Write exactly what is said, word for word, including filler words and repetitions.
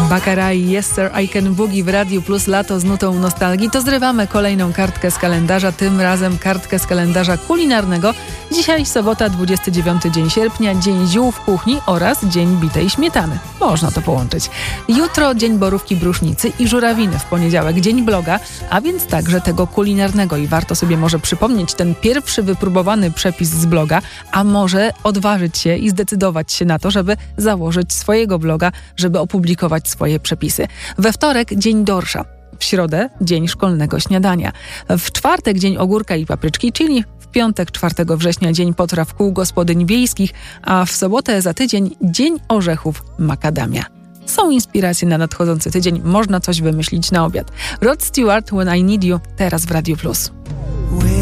Bakarai, Yes Sir, I Can Boogie w Radiu Plus, lato z nutą nostalgii. To zrywamy kolejną kartkę z kalendarza, tym razem kartkę z kalendarza kulinarnego. Dzisiaj sobota, dwudziesty dziewiąty dzień sierpnia, dzień ziół w kuchni oraz dzień bitej śmietany. Można to połączyć. Jutro dzień borówki, brusznicy i żurawiny. W poniedziałek dzień bloga, a więc także tego kulinarnego. I warto sobie może przypomnieć ten pierwszy wypróbowany przepis z bloga, a może odważyć się i zdecydować się na to, żeby założyć swojego bloga, żeby opublikować swoje przepisy. We wtorek dzień dorsza. W środę dzień szkolnego śniadania. W czwartek dzień ogórka i papryczki chili. W piątek, czwartego września dzień potraw kół gospodyń wiejskich, a w sobotę za tydzień dzień orzechów makadamia. Są inspiracje na nadchodzący tydzień, można coś wymyślić na obiad. Rod Stewart, When I Need You, teraz w Radiu Plus.